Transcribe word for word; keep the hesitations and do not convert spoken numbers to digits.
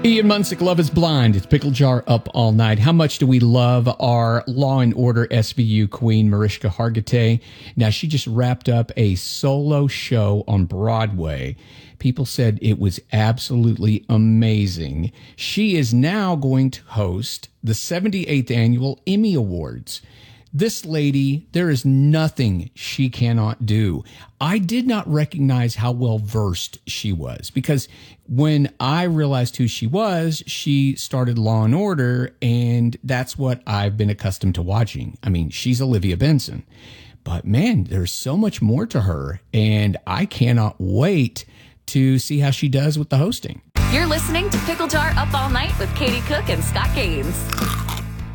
Ian Munsick, Love is Blind. It's Pickle Jar up all night. How much do we love our Law and Order S V U queen, Mariska Hargitay? Now, she just wrapped up a solo show on Broadway. People said it was absolutely amazing. She is now going to host the seventy-eighth Annual Emmy Awards. This lady, there is nothing she cannot do. I did not recognize how well versed she was because when I realized who she was, she started Law and Order, and that's what I've been accustomed to watching. I mean, she's Olivia Benson. But man, there's so much more to her, and I cannot wait to see how she does with the hosting. You're listening to Pickle Jar Up All Night with Katie Cook and Scott Gaines.